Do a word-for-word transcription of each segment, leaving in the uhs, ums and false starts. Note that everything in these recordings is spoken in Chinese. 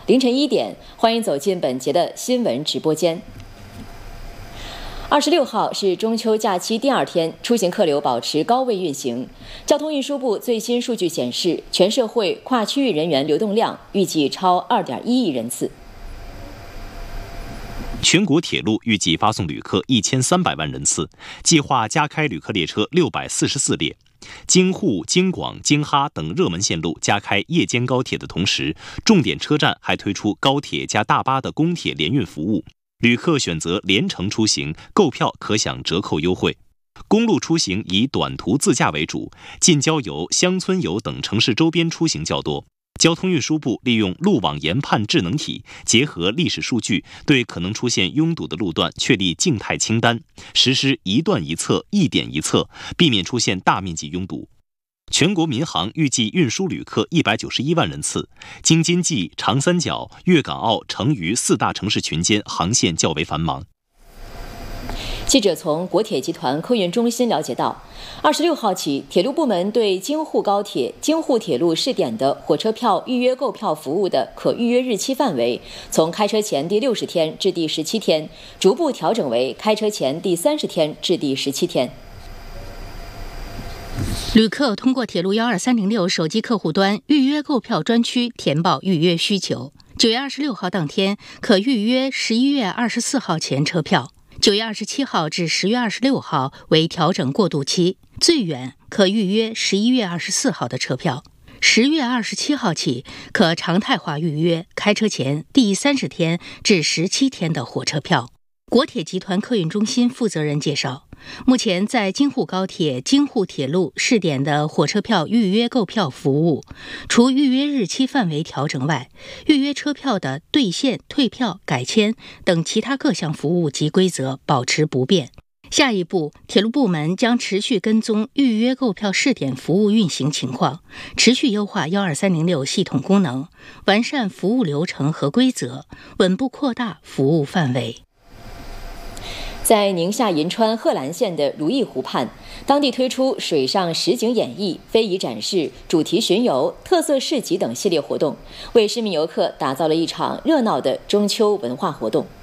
凌晨一点，欢迎走进本节的新闻直播间。二十六号是中秋假期第二天，出行客流保持高位运行。交通运输部最新数据显示，全社会跨区域人员流动量预计超二点一亿人次。 全国铁路预计发送旅客一千三百万人次，计划加开旅客列车六百四十四列。京沪、京广、京哈等热门线路加开夜间高铁的同时，重点车站还推出高铁加大巴的公铁联运服务，旅客选择联程出行，购票可享折扣优惠。公路出行以短途自驾为主，近郊游、乡村游等城市周边出行较多。交通运输部利用路网研判智能体，结合历史数据，对可能出现拥堵的路段确立静态清单，实施一段一测、一点一测，避免出现大面积拥堵。全国民航预计运输旅客一百九十一万人次，京津冀、长三角、粤港澳、成渝四大城市群间航线较为繁忙。 记者从国铁集团客运中心了解到，二十六号起，铁路部门对京沪高铁、京沪铁路试点的火车票预约购票服务的可预约日期范围，从开车前第六十天至第十七天，逐步调整为开车前第三十天至第十七天。 旅客通过铁路幺二三零六手机客户端预约购票专区填报预约需求。九月二十六号当天可预约十一月二十四号前车票。九月二十七号至十月二十六号为调整过渡期，最远可预约十一月二十四号的车票。十月二十七号起可常态化预约开车前第三十天至十七天的火车票。国铁集团客运中心负责人介绍，目前在京沪高铁、京沪铁路试点的火车票预约购票服务，除预约日期范围调整外，预约车票的兑现、退票、改签等其他各项服务及规则保持不变。下一步，铁路部门将持续跟踪预约购票试点服务运行情况，持续优化幺二三零六系统功能，完善服务流程和规则，稳步扩大服务范围。 在宁夏银川贺兰县的如意湖畔，当地推出水上实景演绎、非遗展示、主题巡游、特色市集等系列活动，为市民游客打造了一场热闹的中秋文化活动。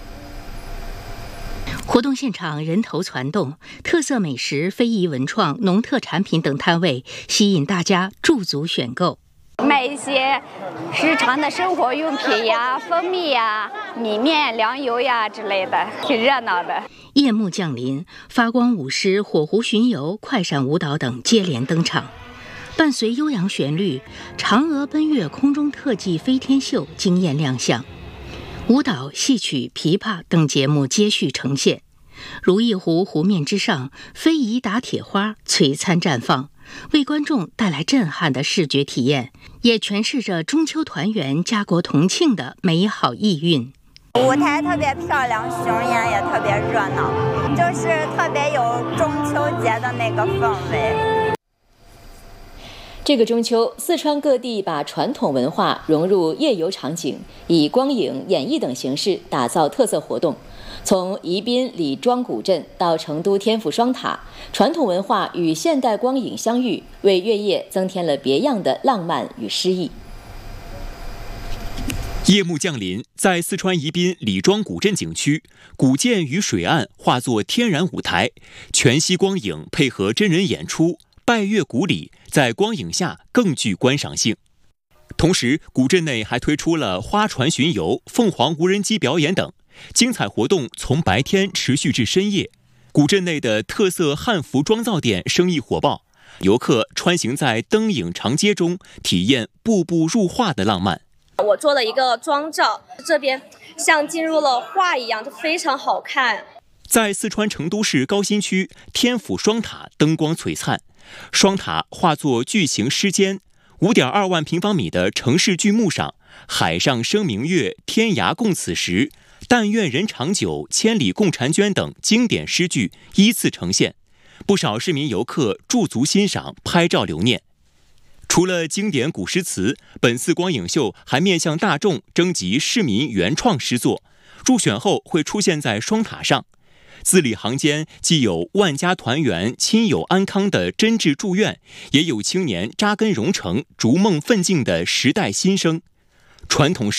活动现场人头攒动，特色美食、非遗文创、农特产品等摊位吸引大家驻足选购。 卖一些日常的生活用品呀、蜂蜜呀、米面、粮油呀之类的，挺热闹的。 夜幕降临，发光舞狮、火狐巡游、快闪舞蹈等接连登场，伴随悠扬旋律，嫦娥奔月空中特技飞天秀惊艳亮相，舞蹈、戏曲、琵琶等节目接续呈现。如意湖湖面之上，非遗打铁花璀璨绽放，为观众带来震撼的视觉体验，也诠释着中秋团圆、家国同庆的美好意蕴。 舞台特别漂亮，雄演也特别热闹，就是特别有中秋节的那个氛围。 这个中秋，四川各地把传统文化融入夜游场景，以光影、演绎等形式打造特色活动。从宜宾李庄古镇到成都天府双塔，传统文化与现代光影相遇，为月夜增添了别样的浪漫与诗意。 夜幕降临，在四川宜宾李庄古镇景区，古建与水岸化作天然舞台，全息光影配合真人演出，拜月古礼在光影下更具观赏性。同时，古镇内还推出了花船巡游、凤凰无人机表演等精彩活动，从白天持续至深夜。古镇内的特色汉服妆造店生意火爆，游客穿行在灯影长街中，体验步步入画的浪漫。 我做了一个妆照，这边像进入了画一样，就非常好看。 在四川成都市高新区天府双塔灯光璀璨，双塔化作巨型狮肩， 五点二万平方米的城市巨幕上，海上生明月，天涯共此时，但愿人长久，千里共婵娟等经典诗句依次呈现，不少市民游客驻足欣赏，拍照留念。除了经典古诗词，本次光影秀还面向大众征集市民原创诗作，入选后会出现在双塔上。字里行间既有万家团圆、亲友安康的真挚祝愿，也有青年扎根蓉城、逐梦奋进的时代心声。传统